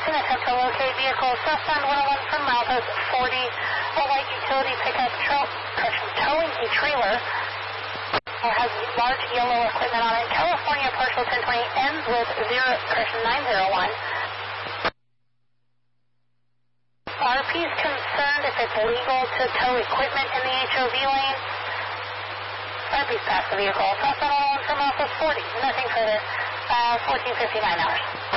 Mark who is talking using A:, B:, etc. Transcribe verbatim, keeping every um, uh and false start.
A: Houston, attempt to locate vehicle southbound one oh one from milepost forty, a white utility pickup truck, correction, towing a trailer, or has large yellow equipment on it. California partial ten twenty ends with zero, correction, nine zero one. R P is concerned if it's legal to tow equipment in the H O V lane. R P's past the vehicle. Southbound one oh one from milepost forty. Nothing further. Uh, fourteen fifty-nine hours.